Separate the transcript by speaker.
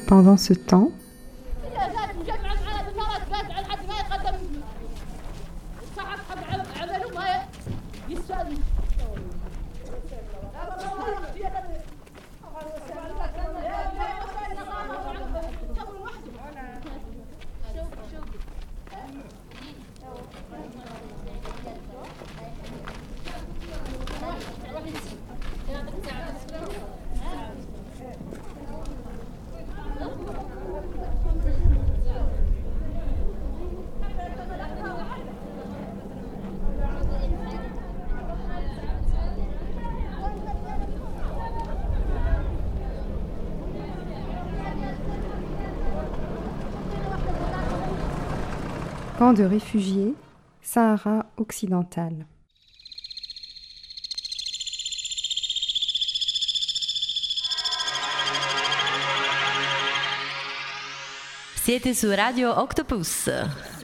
Speaker 1: Pendant ce temps, camp de réfugiés, Sahara occidental.
Speaker 2: Siete su Radio Octopus.